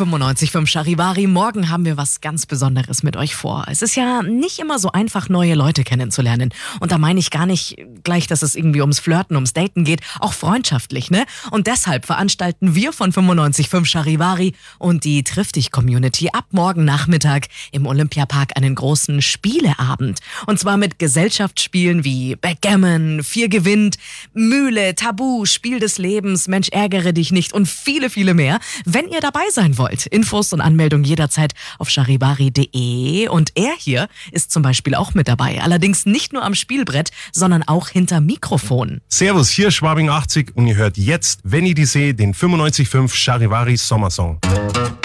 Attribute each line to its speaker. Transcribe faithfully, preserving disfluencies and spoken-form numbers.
Speaker 1: fünfundneunzig Komma fünf Charivari. Morgen haben wir was ganz Besonderes mit euch vor. Es ist ja nicht immer so einfach, neue Leute kennenzulernen. Und da meine ich gar nicht gleich, dass es irgendwie ums Flirten, ums Daten geht, auch freundschaftlich, ne? Und deshalb veranstalten wir von fünfundneunzig Komma fünf Charivari und die Triff dich Community ab morgen Nachmittag im Olympiapark einen großen Spieleabend. Und zwar mit Gesellschaftsspielen wie Backgammon, Vier gewinnt, Mühle, Tabu, Spiel des Lebens, Mensch ärgere dich nicht und viele, viele mehr. Wenn ihr dabei sein wollt, Infos und Anmeldung jederzeit auf charivari punkt de. Und er hier ist zum Beispiel auch mit dabei. Allerdings nicht nur am Spielbrett, sondern auch hinter Mikrofon.
Speaker 2: Servus, hier Schwabing achtzig und ihr hört jetzt, wenn ich die sehe, den fünfundneunzig Komma fünf Charivari Sommersong.